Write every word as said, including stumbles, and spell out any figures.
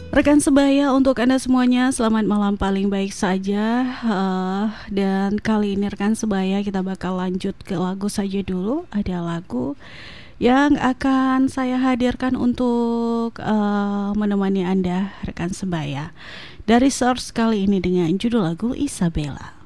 Rekan sebaya, untuk Anda semuanya selamat malam paling baik saja. uh, Dan kali ini rekan sebaya kita bakal lanjut ke lagu saja dulu. Ada lagu yang akan saya hadirkan untuk uh, menemani Anda rekan sebaya dari Source kali ini dengan judul lagu Isabella.